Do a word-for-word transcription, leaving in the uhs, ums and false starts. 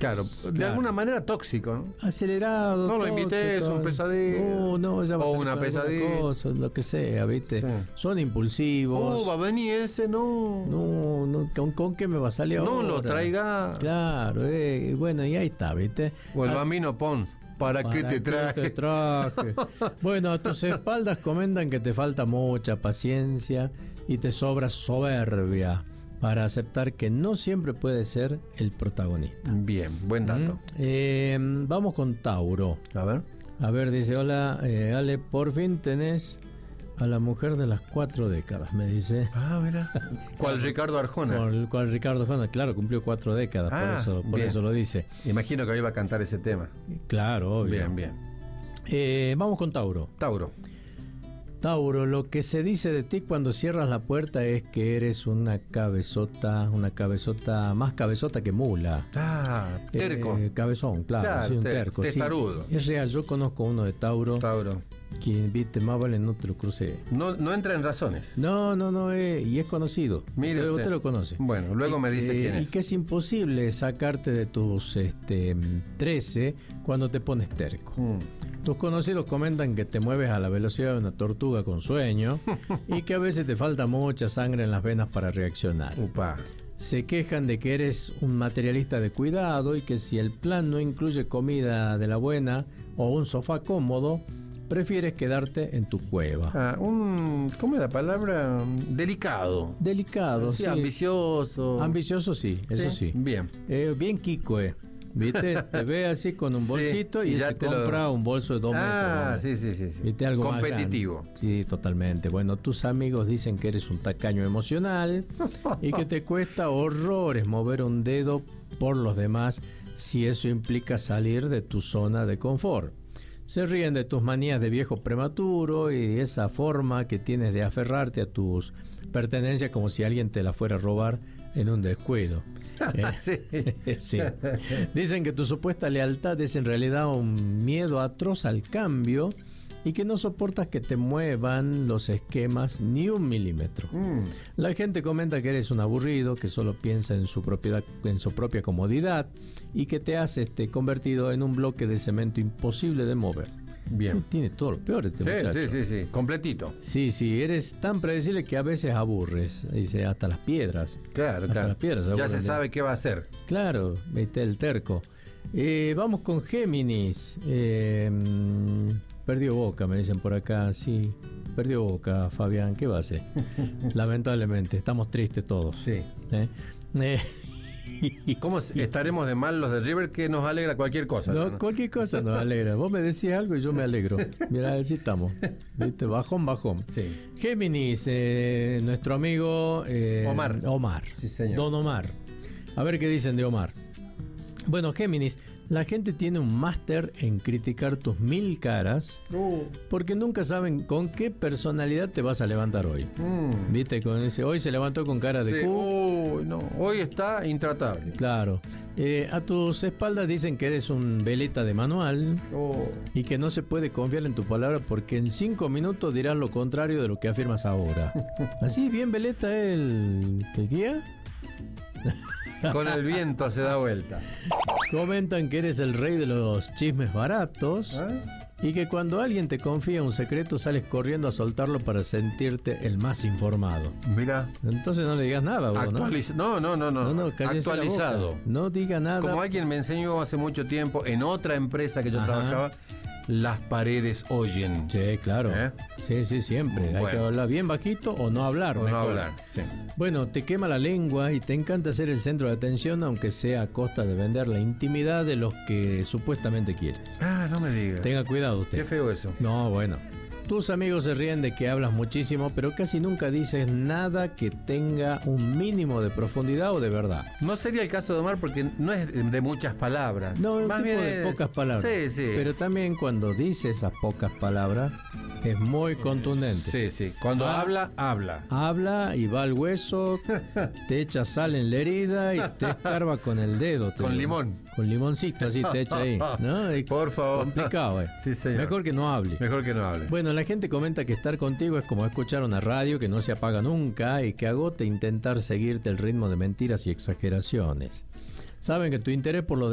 Claro, de claro. alguna manera tóxico, ¿no? Acelerado. No lo invité, es un pesadillo. No, no, ya va o una pesadilla. Cosa, lo que sea, ¿viste? Sí. Son impulsivos. Oh, va a venir ese, no. No, no, ¿con, con qué me va a salir no ahora? No lo traiga. Claro, eh, bueno, y ahí está, ¿viste? O el a... Bambino Pons. ¿Para, ¿Para qué te traje? Te traje? Bueno, a tus espaldas comentan que te falta mucha paciencia y te sobra soberbia para aceptar que no siempre puede ser el protagonista. Bien, buen dato. ¿Mm? Eh, vamos con Tauro. A ver. A ver, dice, hola, eh, Ale, por fin tenés a la mujer de las cuatro décadas, me dice. Ah, mira. ¿Cuál Ricardo Arjona? ¿Cuál, cuál Ricardo Arjona? Claro, cumplió cuatro décadas, ah, por, eso, por eso lo dice. Imagino que hoy iba a cantar ese tema. Claro, obvio. Bien, bien. Eh, vamos con Tauro. Tauro. Tauro, lo que se dice de ti cuando cierras la puerta es que eres una cabezota, una cabezota, más cabezota que mula. Ah, terco. Eh, cabezón, claro, claro, sí, un terco. Testarudo. Sí, es real, yo conozco uno de Tauro. Tauro. Quien viste, más vale no te lo crucé. No, no entra en razones. No, no, no, eh, y es conocido. Mire usted, usted. usted lo conoce. Bueno, luego y me dice que, quién es. Y que es imposible sacarte de tus este, trece cuando te pones terco. Mm. Tus conocidos comentan que te mueves a la velocidad de una tortuga con sueño y que a veces te falta mucha sangre en las venas para reaccionar. Upa. Se quejan de que eres un materialista de cuidado y que si el plan no incluye comida de la buena o un sofá cómodo, prefieres quedarte en tu cueva. Ah, un, ¿cómo es la palabra? Delicado. Delicado, sí. sí. Ambicioso. Ambicioso, sí, eso sí. sí. Bien. Eh, bien Kiko, eh. ¿Viste? Te ve así con un bolsito sí, y, y se compra lo... un bolso de dos metros. Ah, sí, sí, sí, sí. ¿Viste? Algo competitivo. Más sí, totalmente. Bueno, tus amigos dicen que eres un tacaño emocional y que te cuesta horrores mover un dedo por los demás si eso implica salir de tu zona de confort. Se ríen de tus manías de viejo prematuro y esa forma que tienes de aferrarte a tus pertenencias como si alguien te la fuera a robar en un descuido. Eh, sí. sí. Dicen que tu supuesta lealtad es en realidad un miedo atroz al cambio y que no soportas que te muevan los esquemas ni un milímetro. Mm. La gente comenta que eres un aburrido, que solo piensa en su propiedad, en su propia comodidad y que te has este, convertido en un bloque de cemento imposible de mover. Bien. Tiene todo lo peor este sí, muchacho. Sí, sí, sí, completito. Sí, sí, eres tan predecible que a veces aburres. Dice, hasta las piedras. Claro, hasta claro. Las piedras ya se sabe qué va a hacer. Claro, viste el terco. Eh, vamos con Géminis. Eh, perdió Boca, me dicen por acá. Sí, perdió Boca, Fabián. ¿Qué va a hacer? Lamentablemente, estamos tristes todos. Sí. ¿Eh? Eh, ¿Cómo estaremos de mal los de River que nos alegra cualquier cosa? No, ¿no? Cualquier cosa nos alegra. Vos me decís algo y yo me alegro. Mira, así estamos. ¿Viste? Bajón, bajón. Sí. Géminis, eh, nuestro amigo eh, Omar. Omar. Sí, señor. Don Omar. A ver qué dicen de Omar. Bueno, Géminis, la gente tiene un máster en criticar tus mil caras uh. porque nunca saben con qué personalidad te vas a levantar hoy. Mm. ¿Viste? Con ese, hoy se levantó con cara de sí. Q. Oh, no. Hoy está intratable. Claro. Eh, a tus espaldas dicen que eres un veleta de manual oh. y que no se puede confiar en tu palabra porque en cinco minutos dirás lo contrario de lo que afirmas ahora. ¿Así bien veleta el, el guía? Con el viento se da vuelta. Comentan que eres el rey de los chismes baratos ¿Eh? y que cuando alguien te confía un secreto sales corriendo a soltarlo para sentirte el más informado. Mira. Entonces no le digas nada, vos, Actualiz- ¿no? No, no, no, no. no, no Actualizado. No diga nada. Como alguien me enseñó hace mucho tiempo en otra empresa que yo Ajá. trabajaba. Las paredes oyen. Sí, claro. ¿Eh? Sí, sí, siempre. Bueno. Hay que hablar bien bajito o no hablar. O mejor. no hablar, sí. Bueno, te quema la lengua y te encanta ser el centro de atención, aunque sea a costa de vender la intimidad de los que supuestamente quieres. Ah, no me digas. Tenga cuidado usted. Qué feo eso. No, bueno. Tus amigos se ríen de que hablas muchísimo, pero casi nunca dices nada que tenga un mínimo de profundidad o de verdad. No sería el caso de Omar porque no es de muchas palabras. No, es más un tipo bien de es... pocas palabras. Sí, sí. Pero también cuando dice esas pocas palabras es muy contundente. Sí, sí. Cuando ah, habla, habla. Habla y va al hueso, te echa sal en la herida y te escarba con el dedo. Te, con limón. Con limoncito así te echa ahí. ¿No? Y por favor. Complicado, eh. Sí, señor. Mejor que no hable. Mejor que no hable. Bueno, la gente comenta que estar contigo es como escuchar una radio que no se apaga nunca y que agota intentar seguirte el ritmo de mentiras y exageraciones. Saben que tu interés por lo